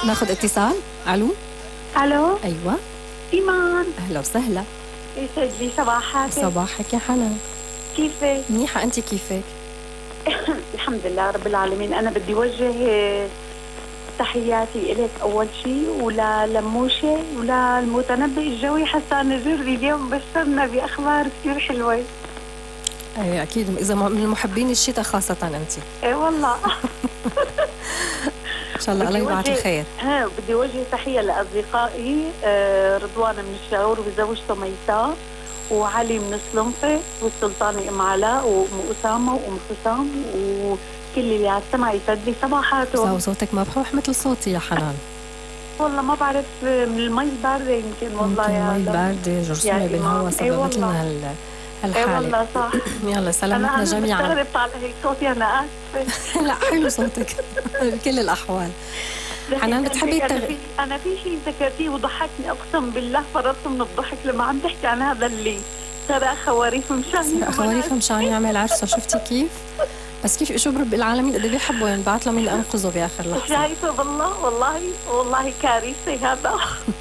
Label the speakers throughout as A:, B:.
A: ناخذ اتصال. الو.
B: الو.
A: ايوه
B: ايمان.
A: اهلا وسهلا.
B: يسعد لي صباحك.
A: صباحك يا حنان.
B: كيفك؟
A: منيحه، انت كيفك؟
B: الحمد لله رب العالمين. انا بدي وجه تحياتي إليك أول شيء وللموشة وللمتنبئ الجوي حسان الجردي. اليوم بشرنا بأخبار كثير حلوة.
A: اي اكيد، اذا من محبين الشتاء خاصه انت.
B: اي والله.
A: ان شاء الله الله يبعث الخير.
B: بدي وجه تحية لأصدقائي رضوان من الشعور وزوجته ميساء، وعلي من السلمطة، والسلطانة أم علاء، وأم أسامة، وأم حسام، وكل اللي على السمع يسعد لي صباحاتهم.
A: صوتك مبحوح مثل صوتي يا حنان.
B: والله ما بعرف، من المي الباردة يمكن. والله يا
A: المي الباردة جرثومة بالهواء سببت لنا هالحالة.
B: اي والله صح.
A: يلا سلامتنا جميعا.
B: أنا بستغرب طالع هيك صوتي، أنا آسفة.
A: لا حلو صوتك بكل الأحوال. حنان بتحبي
B: أنا في شيء ذكرتيه وضحكني أقسم بالله، فرطت من الضحك لما عم تحكي عن هذا اللي ترى خواريف مشان
A: خواريف مشان يعمل عرسه. شفتي كيف؟ بس كيف شو برب العالمين قد بيحبوا، يعني بعت له مين انقذه باخر لحظه.
B: شايفه والله والله كارثه هذا.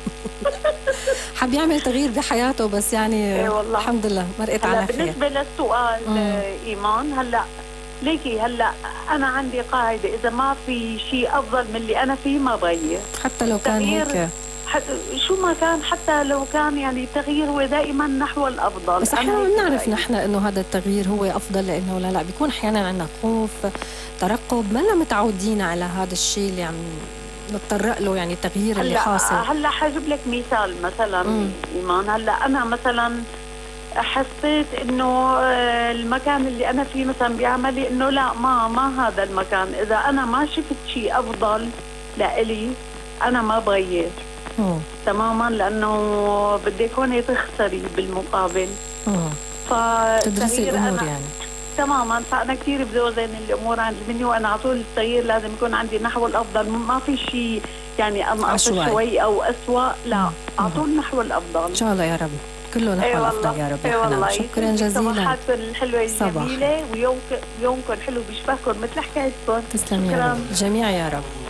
A: حب يعمل تغيير بحياته بس يعني الحمد لله مرقت على خير.
B: بالنسبه للسؤال ايمان، هلا ليكي هلا انا عندي قاعده، اذا ما في شيء افضل من اللي انا فيه ما بغير،
A: حتى لو كان هيك
B: شو ما كان، حتى لو كان يعني التغيير هو دائما نحو الافضل.
A: بس احنا بنعرف نحن انه هذا التغيير هو افضل، لانه لا بيكون احيانا عندنا خوف، ترقب، ما متعودين على هذا الشيء اللي عم نتطرق له، يعني التغيير اللي حاصل.
B: هلا حجيب لك مثال مثلا ايمان. هلا انا مثلا حسيت انه المكان اللي انا فيه مثلا بعملي انه لا ما هذا المكان، اذا انا ما شفت شيء افضل لإلي انا ما بغير تماما، لانه بدك هون تخسري بالمقابل.
A: تدرسي الامور يعني
B: تماما. فانا كثير بزوزن الامور عند مني، وانا على طول التغيير لازم يكون عندي نحو الافضل، ما في شيء يعني انقص شوي او اسوء، لا على طول نحو الافضل
A: ان شاء الله يا رب، كله نحو الافضل يا رب يا حنان. شكرا جزيلا.
B: صباحاتكم الحلوه الجميله، ويومكم حلو بيشبهكم مثل حكايتكم.
A: تسلمي يا رب. الجميع يا رب.